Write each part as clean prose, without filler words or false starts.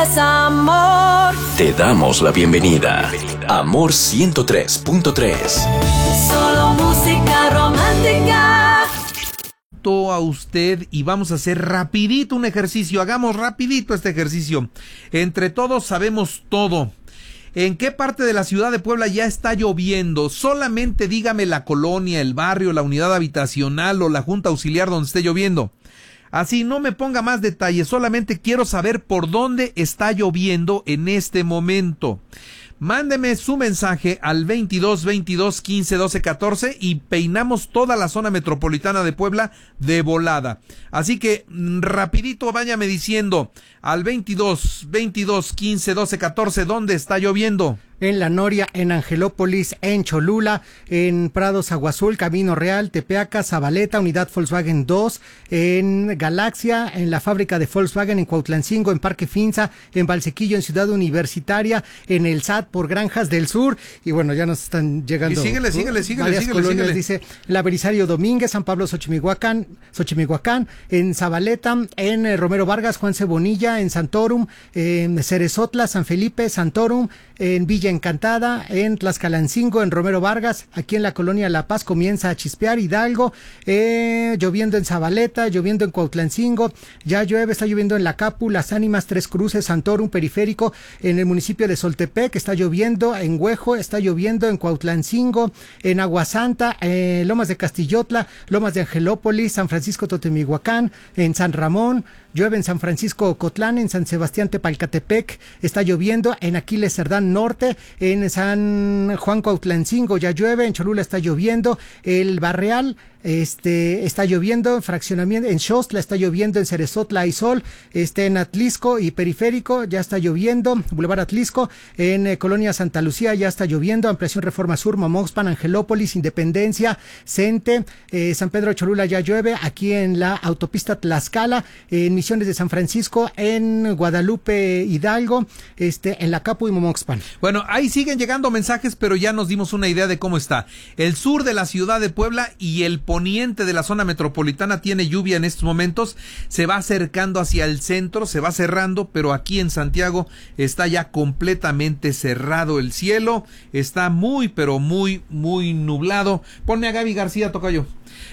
Amor. Te damos la bienvenida. Amor 103.3. Solo música romántica. A usted y vamos a hacer rapidito un ejercicio. Hagamos rapidito este ejercicio. Entre todos sabemos todo. ¿En qué parte de la ciudad de Puebla ya está lloviendo? Solamente dígame la colonia, el barrio, la unidad habitacional o la junta auxiliar donde esté lloviendo. Así, no me ponga más detalles, solamente quiero saber por dónde está lloviendo en este momento. Mándeme su mensaje al 22 22 15 12 14 y peinamos toda la zona metropolitana de Puebla de volada. Así que rapidito váyame diciendo al 22 22 15 12 14 dónde está lloviendo. En La Noria, en Angelópolis, en Cholula, en Prados Agua Azul, Camino Real, Tepeaca, Zabaleta, Unidad Volkswagen 2, en Galaxia, en la fábrica de Volkswagen, en Cuautlancingo, en Parque Finza, en Valsequillo, en Ciudad Universitaria, en el SAT por Granjas del Sur, y bueno, ya nos están llegando. Y síguele. Varias colonias, dice La Belisario Domínguez, San Pablo Xochimihuacán, en Zabaleta, en Romero Vargas, Juan Cebonilla, en Santorum, en Cerezotla, San Felipe, Santorum, en Villa Encantada, en Tlaxcalancingo, en Romero Vargas, aquí en la colonia La Paz comienza a chispear, Hidalgo, lloviendo en Zabaleta, lloviendo en Cuautlancingo, ya llueve, está lloviendo en La Capu, Las Ánimas, Tres Cruces, Santorum, Periférico, en el municipio de Soltepec, está lloviendo en Huejo, está lloviendo en Cuautlancingo, en Aguasanta, Lomas de Castillotla, Lomas de Angelópolis, San Francisco Totemihuacán, en San Ramón, llueve en San Francisco Ocotlán, en San Sebastián Tepalcatepec, está lloviendo en Aquiles Cerdán Norte, en San Juan Cuautlancingo ya llueve, en Cholula está lloviendo, el Barreal está lloviendo, en fraccionamiento, en Xostla está lloviendo, en Cerezotla hay sol, en Atlisco y Periférico ya está lloviendo, Boulevard Atlisco, en Colonia Santa Lucía ya está lloviendo, Ampliación Reforma Sur, Momoxpan, Angelópolis, Independencia, Cente, San Pedro Cholula ya llueve, aquí en la autopista Tlaxcala, en Misiones de San Francisco, en Guadalupe Hidalgo, en La Capu y Momoxpan. Bueno, ahí siguen llegando mensajes, pero ya nos dimos una idea de cómo está. El sur de la ciudad de Puebla y el poniente de la zona metropolitana tiene lluvia en estos momentos, se va acercando hacia el centro, se va cerrando, pero aquí en Santiago está ya completamente cerrado el cielo, está muy, pero muy, muy nublado. Ponme a Gaby García, tocayo.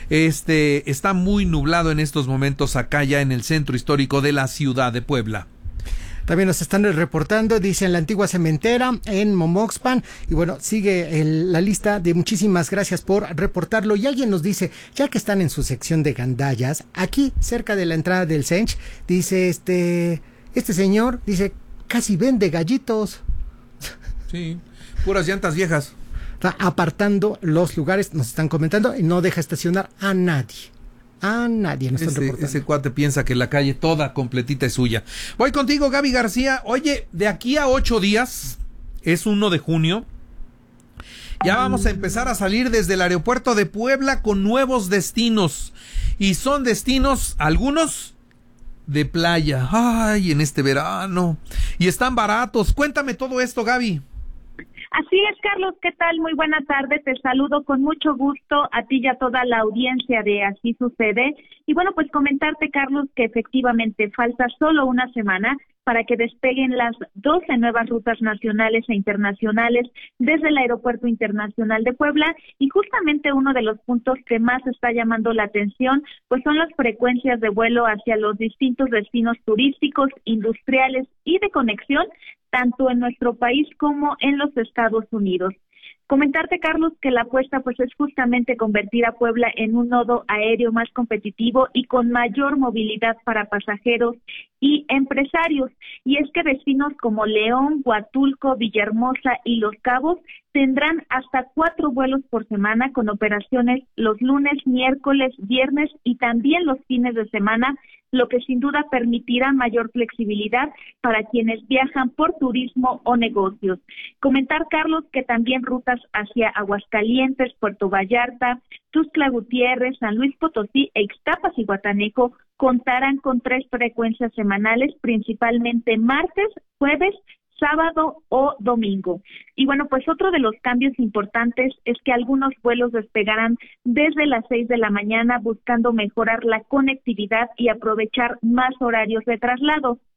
Está muy nublado en estos momentos acá ya en el centro histórico de la ciudad de Puebla. También nos están reportando, dice en la antigua cementera, en Momoxpan, y bueno, sigue la lista de muchísimas gracias por reportarlo. Y alguien nos dice, ya que están en su sección de gandallas, aquí cerca de la entrada del Sench, dice este señor, dice, casi vende gallitos. Sí, puras llantas viejas. Está apartando los lugares, nos están comentando, y no deja estacionar a nadie. A nadie nos están reportando. Ese cuate piensa que la calle toda completita es suya. Voy contigo, Gaby García. Oye, de aquí a 8 días, es 1 de junio, ya vamos a empezar a salir desde el aeropuerto de Puebla con nuevos destinos. Y son destinos, algunos, de playa. Ay, en este verano. Y están baratos. Cuéntame todo esto, Gaby. Así es, Carlos, ¿qué tal? Muy buena tarde, te saludo con mucho gusto a ti y a toda la audiencia de Así Sucede. Y bueno, pues comentarte, Carlos, que efectivamente falta solo una semana para que despeguen las 12 nuevas rutas nacionales e internacionales desde el Aeropuerto Internacional de Puebla, y justamente uno de los puntos que más está llamando la atención pues son las frecuencias de vuelo hacia los distintos destinos turísticos, industriales y de conexión, tanto en nuestro país como en los Estados Unidos. Comentarte, Carlos, que la apuesta pues es justamente convertir a Puebla en un nodo aéreo más competitivo y con mayor movilidad para pasajeros y empresarios. Y es que destinos como León, Huatulco, Villahermosa y Los Cabos tendrán hasta 4 vuelos por semana con operaciones los lunes, miércoles, viernes y también los fines de semana, lo que sin duda permitirá mayor flexibilidad para quienes viajan por turismo o negocios. Comentar, Carlos, que también rutas hacia Aguascalientes, Puerto Vallarta, Tuxtla Gutiérrez, San Luis Potosí, Ixtapas y Guataneco contarán con 3 frecuencias semanales, principalmente martes, jueves, sábado o domingo. Y bueno, pues otro de los cambios importantes es que algunos vuelos despegarán desde las 6 de la mañana buscando mejorar la conectividad y aprovechar más horarios de traslado.